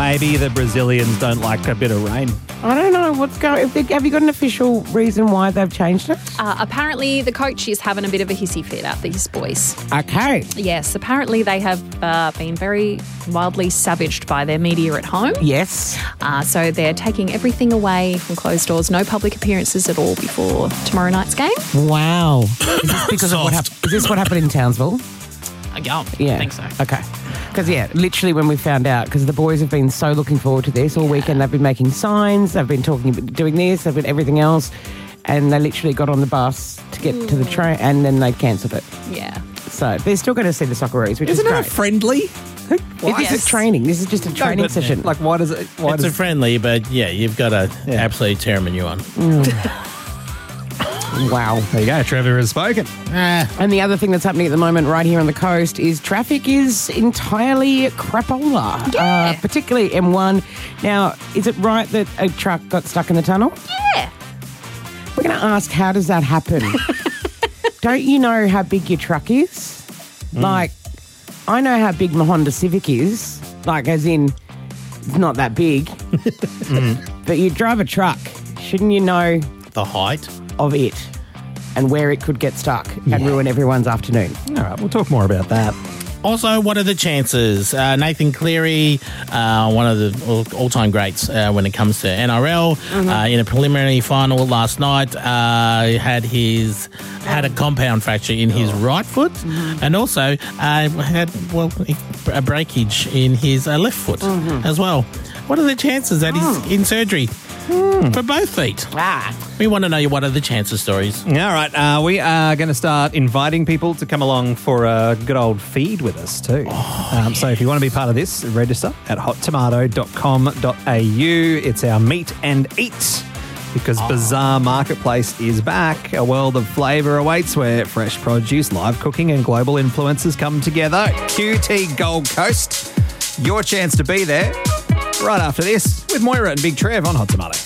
maybe the Brazilians don't like a bit of rain. I don't know what's going. Have you got an official reason why they've changed it? Apparently, the coach is having a bit of a hissy fit at these boys. Okay. Yes, apparently they have been very wildly savaged by their media at home. Yes. So they're taking everything away from closed doors. No public appearances at all before tomorrow night's game. Wow. Is this because of what happened? Is this what happened in Townsville? Yeah, I think so. Okay. Because, literally when we found out, because the boys have been so looking forward to this all weekend. They've been making signs, they've been doing this, they've been everything else, and they literally got on the bus to get to the train, and then they cancelled it. Yeah. So they're still going to see the Socceroos, which is great. Isn't it friendly? This is training. This is just a training session. Like, why does it... It's a friendly, but, you've got to absolutely tear them a new one. Wow. There you go. Trevor has spoken. And the other thing that's happening at the moment right here on the coast is traffic is entirely crapola, particularly M1. Now, is it right that a truck got stuck in the tunnel? Yeah. We're going to ask, how does that happen? Don't you know how big your truck is? Like, I know how big my Honda Civic is, like as in it's not that big. But you drive a truck, shouldn't you know The height. of it and where it could get stuck and ruin everyone's afternoon? All right, we'll talk more about that. Also, what are the chances? Nathan Cleary, one of the all-time greats when it comes to NRL, in a preliminary final last night, had a compound fracture in his right foot, and also had a breakage in his left foot as well. What are the chances that he's in surgery for both feet? We want to know what are the chances stories. All right, we are going to start inviting people to come along for a good old feed with us too. So if you want to be part of this, register at hottomato.com.au. It's our meet and eat, because Bazaar Marketplace is back. A world of flavour awaits where fresh produce, live cooking and global influencers come together. QT Gold Coast, your chance to be there right after this with Moira and Big Trev on Hot Tomato.